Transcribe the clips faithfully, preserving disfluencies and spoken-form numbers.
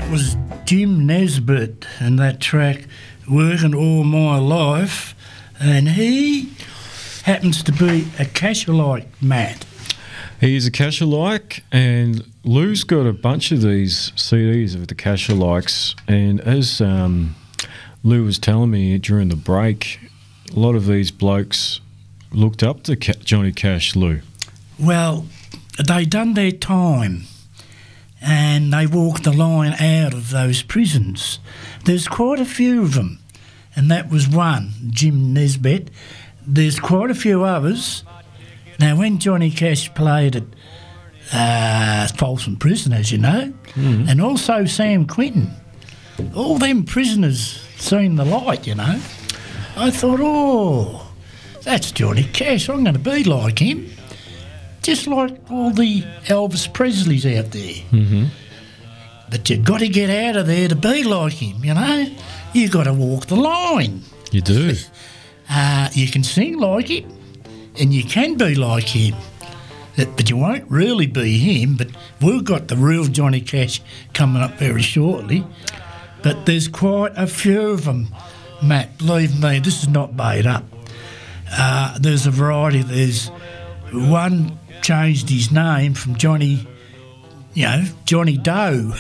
was Jim Nesbitt and that track, Working All My Life, and he happens to be a Cashalike, Matt. He's a Cashalike, and Lou's got a bunch of these C Ds of the Cashalikes, and as um, Lou was telling me during the break, a lot of these blokes looked up to Ca- Johnny Cash, Lou. Well, they done their time and they walked the line out of those prisons. There's quite a few of them, and that was one, Jim Nesbitt. There's quite a few others. Now, when Johnny Cash played at uh, Folsom Prison, as you know, mm. and also Sam Quinton, all them prisoners seen the light, you know. I thought, oh, that's Johnny Cash. I'm going to be like him. Just like all the Elvis Presleys out there. Mm-hmm. But you've got to get out of there to be like him, you know. You've got to walk the line. You do. Uh, you can sing like him, and you can be like him. But you won't really be him. But we've got the real Johnny Cash coming up very shortly. But there's quite a few of them, Matt. Believe me, this is not made up. Uh, there's a variety. There's one changed his name from Johnny, you know, Johnny Doe.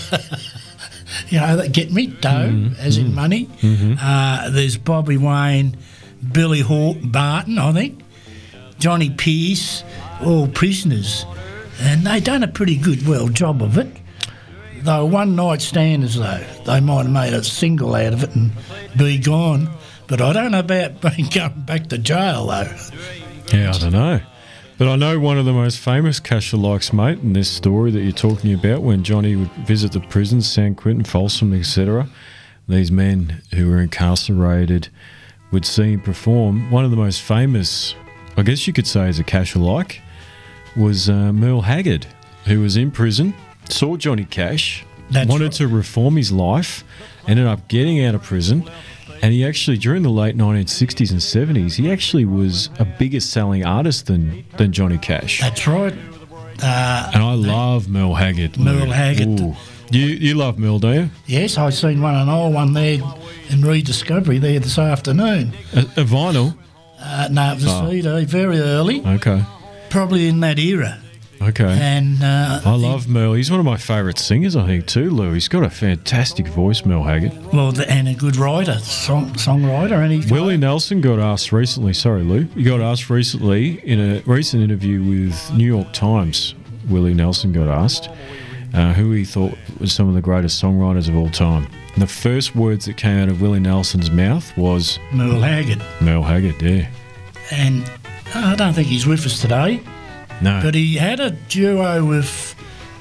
You know, that get me, Doe, mm, as mm, in money. Mm-hmm. Uh, there's Bobby Wayne, Billy Horton, Barton, I think, Johnny Pierce, all prisoners. And they done a pretty good, well, job of it. They were one-night standers, though. They might have made a single out of it and be gone. But I don't know about being going back to jail, though. Yeah, I don't know. But I know one of the most famous Cashalikes, mate, in this story that you're talking about, when Johnny would visit the prisons, San Quentin, Folsom, et cetera. These men who were incarcerated would see him perform. One of the most famous, I guess you could say, as a Cashalike, was uh, Merle Haggard, who was in prison, saw Johnny Cash, That's wanted right. to reform his life, ended up getting out of prison. And he actually, during the late nineteen sixties and seventies, he actually was a bigger selling artist than, than Johnny Cash. That's right. Uh, and I love Merle Haggard. Merle Lou. Haggard. Ooh. You you love Merle, do you? Yes, I seen one, an old one there in Rediscovery there this afternoon. A, a vinyl? Uh, no, it was a Oh. C D, very early, Okay. probably in that era. Okay. And uh, I love Merle. He's one of my favourite singers, I think, too, Lou. He's got a fantastic voice, Merle Haggard. Well, the, and a good writer, song, songwriter. And he's Willie Nelson got asked recently, sorry, Lou, he got asked recently in a recent interview with New York Times, Willie Nelson got asked uh, who he thought was some of the greatest songwriters of all time. And the first words that came out of Willie Nelson's mouth was Merle Haggard. Merle Haggard, yeah. And I don't think he's with us today, No. but he had a duo with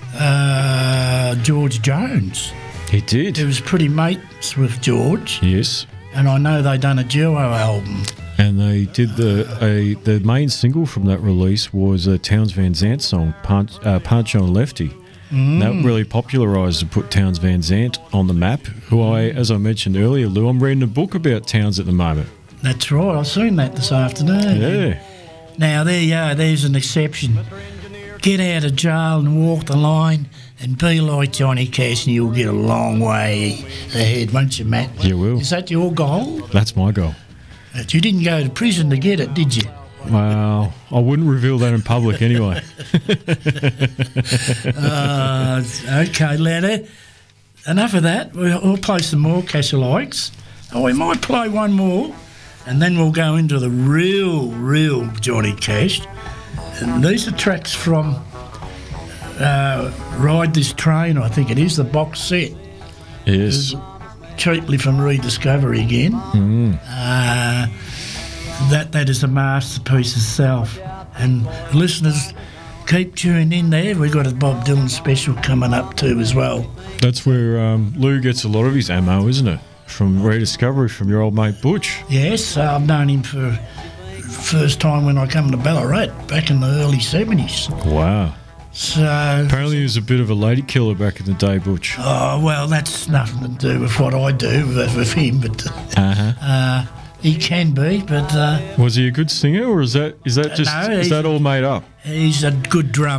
uh, George Jones. He did. He was pretty mates with George, Yes. and I know they done a duo album. And they did the a, the main single from that release was a Townes Van Zandt song, Punch, uh, Punch on Lefty. Mm. That really popularised and put Townes Van Zandt on the map, who I, as I mentioned earlier, Lou, I'm reading a book about Townes at the moment. That's right, I've seen that this afternoon. Yeah. Now, there you are, there's an exception. Get out of jail and walk the line and be like Johnny Cash and you'll get a long way ahead, won't you, Matt? You will. Is that your goal? That's my goal. But you didn't go to prison to get it, did you? Well, I wouldn't reveal that in public anyway. uh, okay, Leonard. Enough of that. We'll, we'll play some more Cashalikes. Oh, we might play one more, and then we'll go into the real, real Johnny Cash. And these are tracks from uh, Ride This Train, I think it is, the box set. Yes. Cheaply from Rediscovery again. Mm. Uh, that that is a masterpiece itself. And listeners, keep tuning in there. We've got a Bob Dylan special coming up too as well. That's where um, Lou gets a lot of his ammo, isn't it? From Rediscovery, from your old mate Butch. Yes, uh, I've known him for first time when I come to Ballarat back in the early seventies. Wow. So apparently he was a bit of a lady killer back in the day, Butch. Oh, well, that's nothing to do with what I do with, with him, but uh-huh. uh, he can be, but... Uh, was he a good singer, or is that is that just no, is that all made up? He's a good drummer.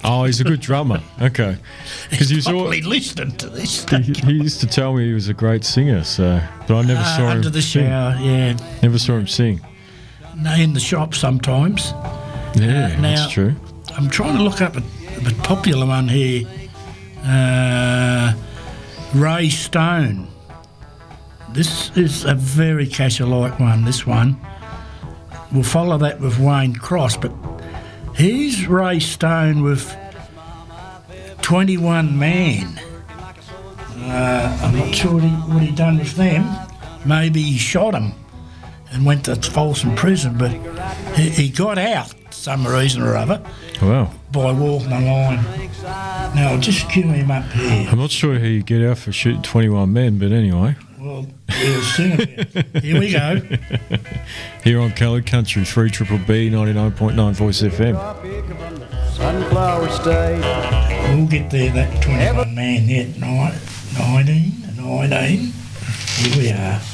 Oh, he's a good drummer. Okay. Because He's you saw probably listening to this. he, he used to tell me he was a great singer, so but I never Uh, saw him under the sing. shower, yeah. Never saw him sing. No, in the shop sometimes. Yeah, now- that's true. I'm trying to look up a, a popular one here. Uh, Ray Stone. This is a very Cash-alike one, this one. We'll follow that with Wayne Cross, but here's Ray Stone with twenty-one Man. Uh, I'm not sure what he, what he done with them. Maybe he shot him and went to Folsom Prison, but he, he got out for some reason or other Wow. by walking the line. Now, I'll just cue him up here. I'm not sure how you get out for shooting twenty-one men, but anyway. Well, we'll sing it. Here we go. Here on Coloured Country, three Triple B, ninety-nine point nine Voice F M. Sunflower State. We'll get there, that twenty-one Man yet. Nine, nineteen, nineteen. Here we are.